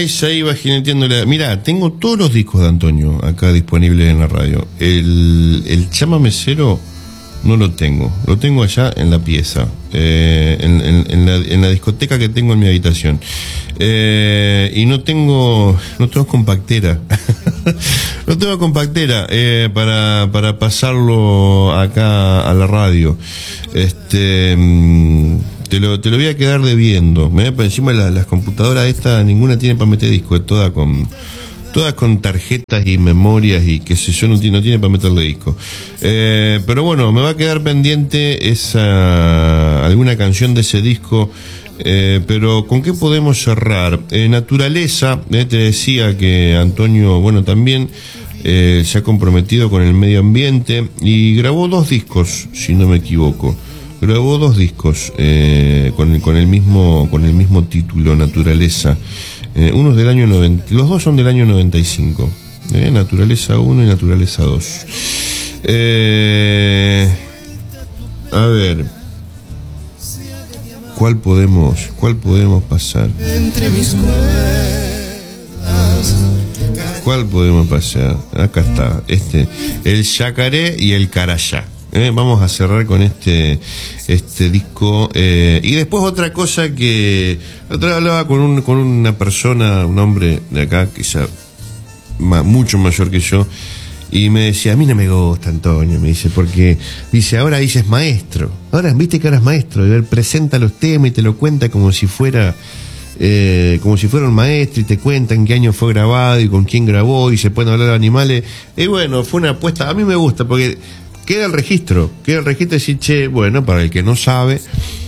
se iba jineteando. Mirá, tengo todos los discos de Antonio acá disponibles en la radio. El Llámame Cero no lo tengo. Lo tengo allá en la pieza, en la discoteca que tengo en mi habitación. Y no tengo compactera. No tengo compactera para pasarlo acá a la radio. Te lo voy a quedar debiendo. Por encima las computadoras estas, ninguna tiene para meter disco, es todas con tarjetas y memorias y qué sé yo, no tiene para meterle disco. Pero bueno, me va a quedar pendiente alguna canción de ese disco. Pero ¿con qué podemos cerrar? Naturaleza, te decía que Antonio, bueno, también se ha comprometido con el medio ambiente y grabó 2 discos, si no me equivoco. Grabó 2 discos con el mismo título, Naturaleza. Unos del año 90, los 2 son del año 95. Naturaleza 1 y Naturaleza 2. A ver, ¿cuál podemos pasar? ¿Cuál podemos pasar? Acá está, el Yacaré y el Carayá. Vamos a cerrar con este disco. Y después otra cosa que otra vez hablaba con una persona, un hombre de acá, quizá mucho mayor que yo, y me decía, a mí no me gusta, Antonio, me dice, porque dice, ahora dices maestro, viste que ahora es maestro, y él presenta los temas y te lo cuenta como si fuera un maestro, y te cuenta en qué año fue grabado y con quién grabó, y se pueden hablar de animales. Y bueno, fue una apuesta, a mí me gusta, porque queda el registro y decir, che, bueno, para el que no sabe,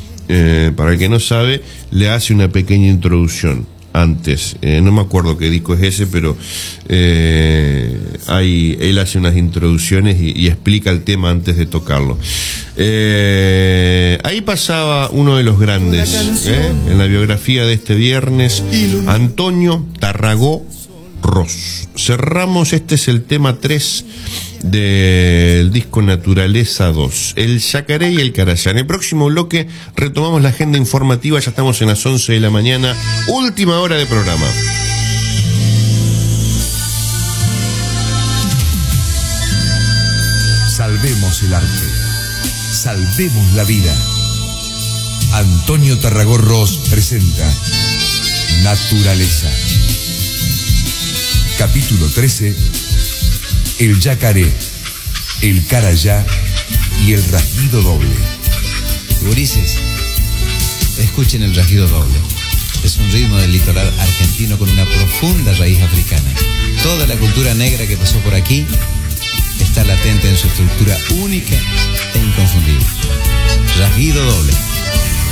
le hace una pequeña introducción antes. No me acuerdo qué disco es ese, pero él hace unas introducciones y explica el tema antes de tocarlo. Ahí pasaba uno de los grandes, en la biografía de este viernes, Antonio Tarragó Ros. Cerramos, este es el tema 3 del disco Naturaleza 2, el Yacaré y el Carayá. En el próximo bloque retomamos la agenda informativa, ya estamos en las 11 de la mañana, última hora de programa. Salvemos el arte, salvemos la vida. Antonio Tarragó Ros presenta Naturaleza. Capítulo 13. El Yacaré, el Carayá y el rasguido doble. Gurises, escuchen el rasguido doble. Es un ritmo del litoral argentino con una profunda raíz africana. Toda la cultura negra que pasó por aquí está latente en su estructura única e inconfundible. Rasguido doble.